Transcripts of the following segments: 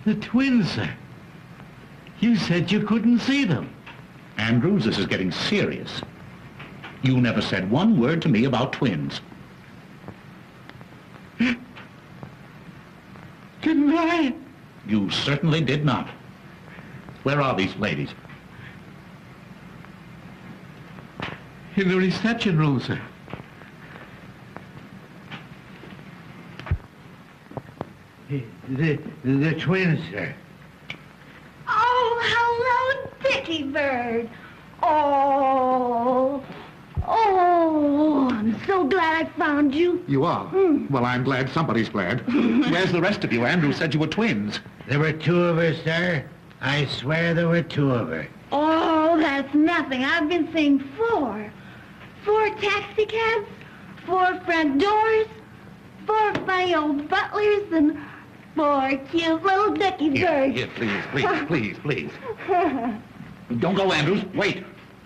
The twins, sir. You said you couldn't see them. Andrews, this is getting serious. You never said one word to me about twins. Didn't I? You certainly did not. Where are these ladies? In the reception room, sir. The twins, sir. Oh, hello, Dickie Bird. Oh, I'm so glad I found you. You are? Well, I'm glad somebody's glad. Where's the rest of you? Andrews said you were twins. There were two of her, sir. I swear there were two of her. Oh, that's nothing. I've been seeing four. 4 taxi cabs, 4 front doors, 4 funny old butlers, and 4 cute little Dickie Birds. Here, please. Don't go, Andrews. Wait.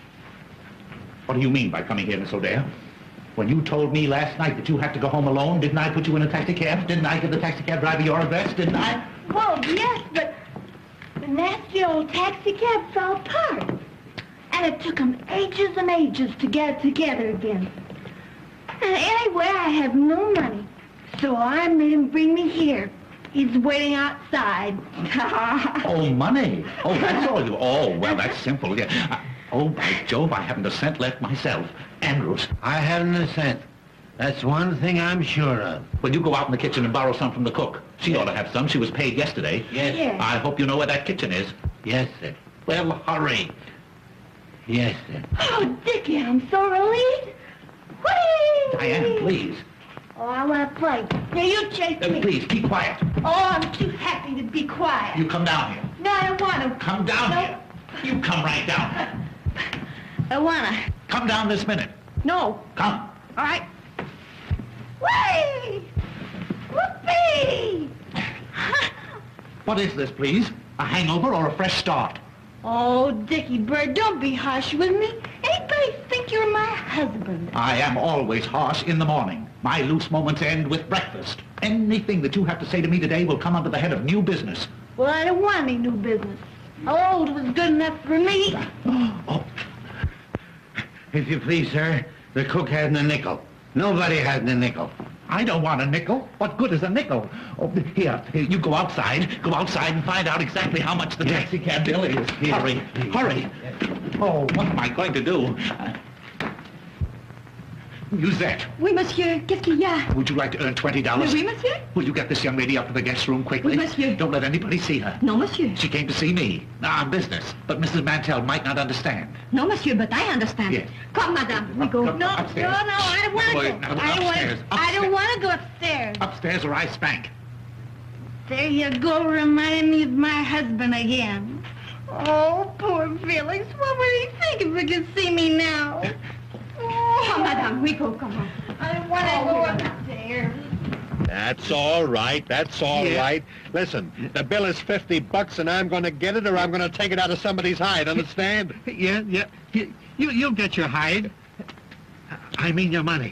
What do you mean by coming here, Miss O'Dare? When you told me last night that you had to go home alone, didn't I put you in a taxi cab? Didn't I give the taxi cab driver your address? Didn't I? Well, yes, but the nasty old taxi cab fell apart. And it took them ages and ages to get it together again. And anyway, I have no money. So I made him bring me here. He's waiting outside. Oh, money. Oh, that's all you... Oh, well, that's simple. Yeah. Oh, by Jove, I haven't a cent left myself. Andrews. I haven't a cent. That's one thing I'm sure of. Well, you go out in the kitchen and borrow some from the cook. She ought to have some. She was paid yesterday. Yes. Yes. I hope you know where that kitchen is. Yes, sir. Well, hurry. Yes, sir. Oh, Dickie, I'm so relieved. Whee! Diane, please. Oh, I want to play. Now, you chase me. Please, keep quiet. Oh, I'm too happy to be quiet. You come down here. No, I don't want to. Come down No. here. You come right down. I want to. Come down this minute. No. Come. All right. Whee! Whoopee! What is this, please? A hangover or a fresh start? Oh, Dickie Bird, don't be harsh with me. Anybody think you're my husband? I am always harsh in the morning. My loose moments end with breakfast. Anything that you have to say to me today will come under the head of new business. Well, I don't want any new business. Old was good enough for me. Oh, If you please, sir, the cook hasn't a nickel. Nobody hasn't a nickel. I don't want a nickel. What good is a nickel? Oh, here, you go outside. Go outside and find out exactly how much the taxi cab bill is. Yes. Hurry. Oh, what am I going to do? Musette, Oui, monsieur. Qu'est-ce qu'il y a? would you like to earn $20? Oui, monsieur. Will you get this young lady up to the guest room quickly? Oui, monsieur. Don't let anybody see her. Non, monsieur. She came to see me. On business. But Mrs. Mantell might not understand. No, monsieur, but I understand. Yes. Come, madame. We go. Come No, upstairs. no, I don't want to Wait, go. no, I don't upstairs, want. I don't upstairs. want to go upstairs. Upstairs or I spank. There you go, reminding me of my husband again. Oh, poor Felix. What would he think if he could see me now? Oh, come, madame. We go. Come on. I don't want to go upstairs. That's all right. That's all right. Yeah. Listen, the bill is $50 and I'm going to get it or I'm going to take it out of somebody's hide, understand? Yeah. You'll get your hide. I mean your money.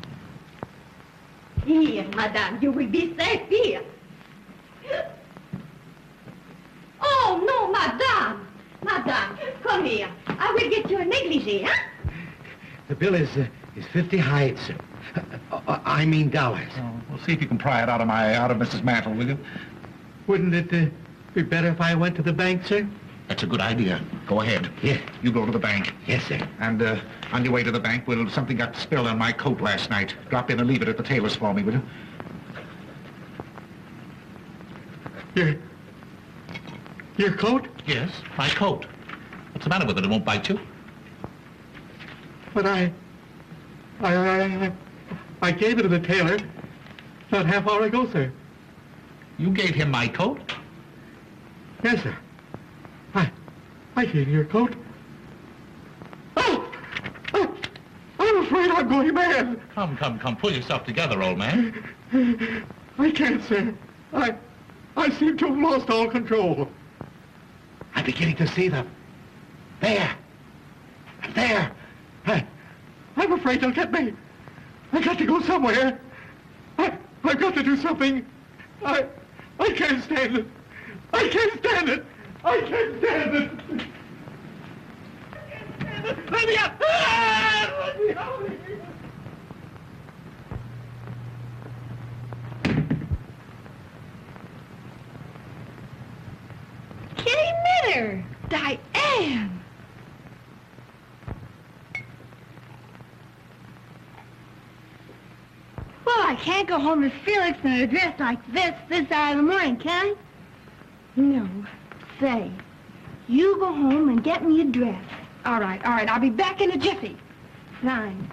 Here, madame. You will be safe here. Oh, no, madame. Madame, come here. I will get you a negligee, huh? The bill is 50 hides. I mean dollars. We'll see if you can pry it out of Mrs. Mantle, will you? Wouldn't it be better if I went to the bank, sir? That's a good idea. Go ahead. Yeah. You go to the bank. Yes, sir. And on your way to the bank, something got spilled on my coat last night. Drop in and leave it at the tailor's for me, will you? Your coat? Yes, my coat. What's the matter with it? It won't bite you? But I gave it to the tailor not half hour ago, sir. You gave him my coat? Yes, sir. I gave you your coat. Oh! I'm afraid I'm going mad. Come. Pull yourself together, old man. I can't, sir. I seem to have lost all control. I'm beginning to see them. There. I'm afraid they'll get me. I got to go somewhere. I've got to do something. I can't stand it. I can't stand it! I can't stand it! Let me out! Ah! Let me out of here! Kitty Minner! Diane! Well, I can't go home to Felix in a dress like this hour of the morning, can I? No. Say, you go home and get me a dress. All right, I'll be back in a jiffy. Fine.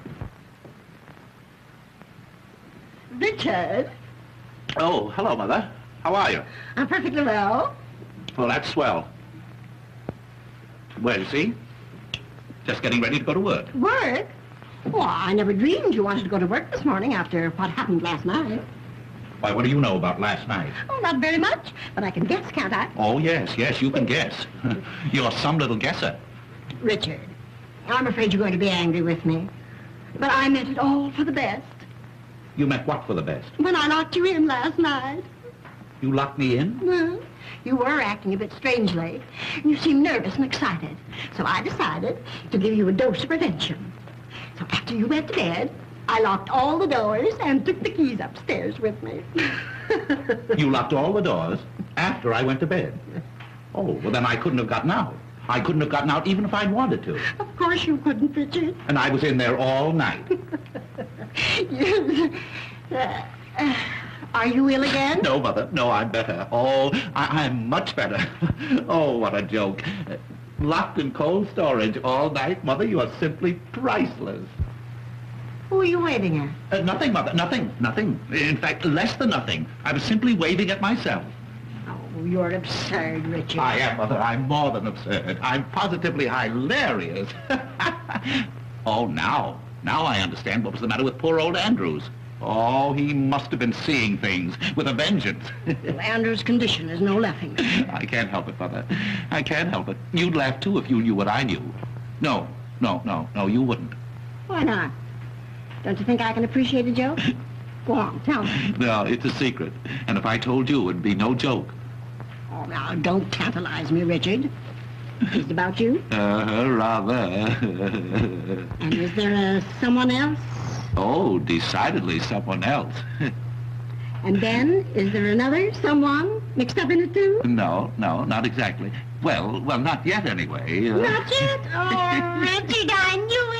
Richard, Oh, hello, Mother. How are you? I'm perfectly well. Well, that's swell. Well, you see? Just getting ready to go to work. Work? Well, I never dreamed you wanted to go to work this morning after what happened last night. Why, what do you know about last night? Oh, not very much, but I can guess, can't I? Oh, yes, you can guess. You're some little guesser. Richard, I'm afraid you're going to be angry with me. But I meant it all for the best. You meant what for the best? When I locked you in last night. You locked me in? Well, you were acting a bit strangely. You seemed nervous and excited. So I decided to give you a dose of prevention. So after you went to bed, I locked all the doors and took the keys upstairs with me. You locked all the doors after I went to bed. Oh, well, then I couldn't have gotten out. I couldn't have gotten out even if I'd wanted to. Of course you couldn't, Richard. And I was in there all night. Are you ill again? No, Mother. No, I'm better. Oh, I'm much better. Oh, what a joke. Locked in cold storage all night. Mother, you are simply priceless. Who are you waving at? Nothing, Mother. Nothing. In fact, less than nothing. I was simply waving at myself. Oh, you're absurd, Richard. I am, Mother. I'm more than absurd. I'm positively hilarious. Oh, now I understand what was the matter with poor old Andrews. Oh, he must have been seeing things with a vengeance. Well, Andrew's condition is no laughing. I can't help it, Mother. I can't help it. You'd laugh, too, if you knew what I knew. No, you wouldn't. Why not? Don't you think I can appreciate a joke? Go on, tell me. No, it's a secret. And if I told you, it'd be no joke. Oh, now, don't tantalize me, Richard. Is it about you? Rather. And is there someone else? Oh, decidedly someone else. And then, is there another someone mixed up in it, too? No, not exactly. Well, not yet, anyway. Not yet? Oh, Richard, I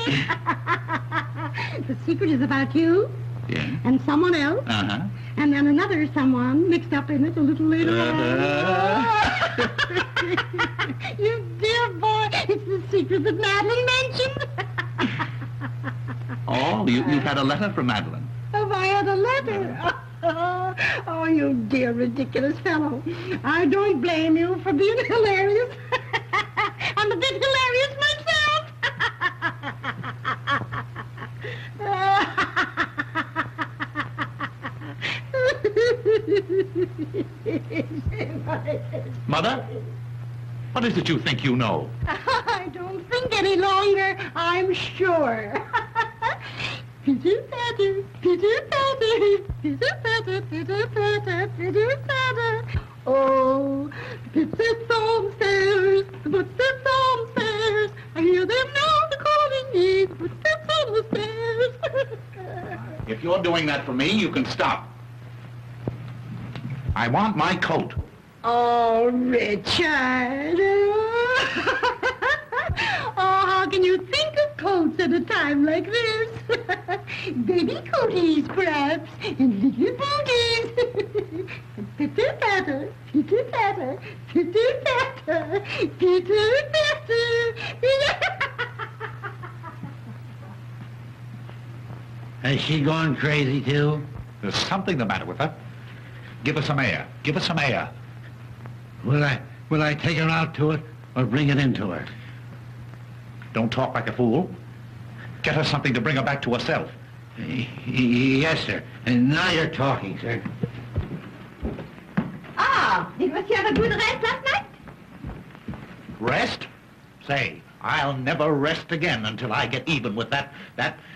knew it. The secret is about you Yeah. and someone else. Uh-huh. And then another someone mixed up in it a little later on. You dear boy, it's the secret that Madeline mentioned. Oh, you've had a letter from Madeline. Have I had a letter? Oh, you dear ridiculous fellow. I don't blame you for being hilarious. I'm a bit hilarious myself. Mother? What is it you think you know? I don't think any longer, I'm sure. Pitter-patter, pitter-patter, pitter-patter, pitter-patter, pitter-patter. Oh, the footsteps on the stairs, the footsteps on the stairs. I hear them now, they're calling me, the footsteps on the stairs. If you're doing that for me, you can stop. I want my coat. Oh, Richard. Oh, how can you think of coats at a time like this? Baby coaties, perhaps, and little booties. Pitter-patter, pitter-patter, pitter-patter, pitter-patter. Has she gone crazy, too? There's something the matter with her. Give her some air. Give her some air. Will I take her out to it or bring it into her? Don't talk like a fool. Get her something to bring her back to herself. Yes, sir. And now you're talking, sir. Ah, did you have a good rest last night? Rest? Say, I'll never rest again until I get even with that